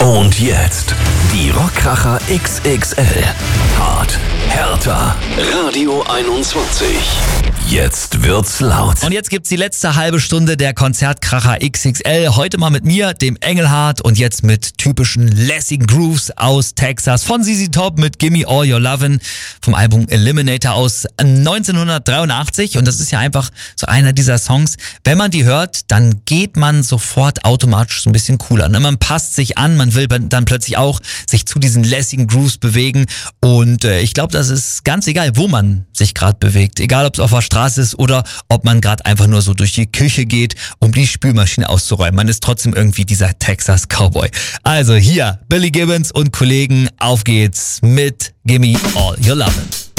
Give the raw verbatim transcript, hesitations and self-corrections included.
Und jetzt die Rockkracher X X L. Hart, härter. Radio einundzwanzig. Jetzt wird's laut. Und jetzt gibt's die letzte halbe Stunde der Konzertkracher X X L. Heute mal mit mir, dem Engelhardt, und jetzt mit typischen lässigen Grooves aus Texas. Von Z Z Top mit Gimme All Your Lovin' vom Album Eliminator aus neunzehnhundertdreiundachtzig. Und das ist ja einfach so einer dieser Songs. Wenn man die hört, dann geht man sofort automatisch so ein bisschen cooler. Ne? Man passt sich an, man will dann plötzlich auch sich zu diesen lässigen Grooves bewegen. Und äh, ich glaube, das ist ganz egal, wo man sich gerade bewegt. Egal, ob es auf der Straße ist oder ob man gerade einfach nur so durch die Küche geht, um die Spülmaschine auszuräumen. Man ist trotzdem irgendwie dieser Texas Cowboy. Also hier, Billy Gibbons und Kollegen, auf geht's mit Gimme All Your Lovin'.